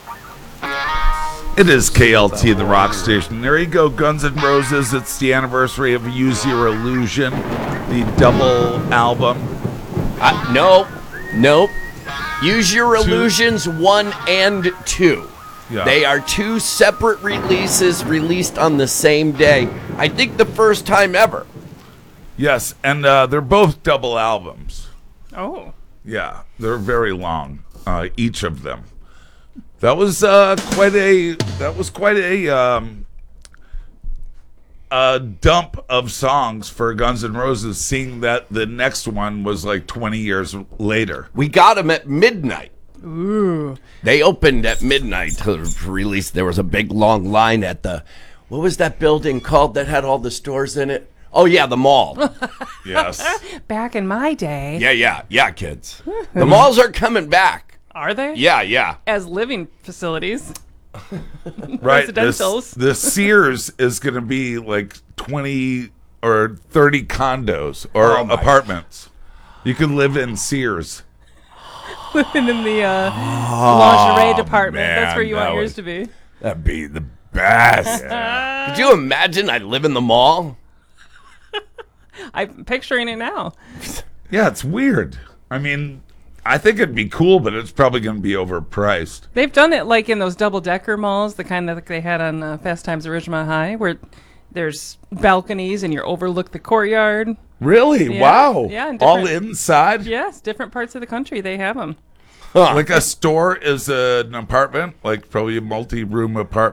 It is KLT, the rock station. There you go, Guns N' Roses. It's the anniversary of Use Your Illusion, the double album. Nope. Use Your Illusions 1 and 2. Yeah. They are two separate releases released on the same day. I think the first time ever. Yes, and they're both double albums. Oh. Yeah, they're very long, each of them. That was quite a dump of songs for Guns N' Roses, seeing that the next one was like 20 years later. We got them at midnight. Ooh. They opened at midnight to release. There was a big long line at the, what was that building called that had all the stores in it? Oh, yeah, the mall. Yes. Back in my day. Yeah, kids. The malls are coming back. Are they? Yeah. As living facilities. Right. Residentials. The Sears is going to be like 20 or 30 condos or apartments. You can live in Sears. Living in the lingerie department. man, That's where you want that yours was- to be. That'd be the best. Could you imagine I live in the mall? I'm picturing it now. Yeah, it's weird. I mean, I think it'd be cool, but it's probably going to be overpriced. They've done it like in those double-decker malls, the kind that they had on Fast Times at Ridgemont High, where there's balconies and you overlook the courtyard. Really? Yeah. Wow. Yeah, and all different- inside? Yes, different parts of the country, they have them. Like a store is an apartment, like probably a multi-room apartment.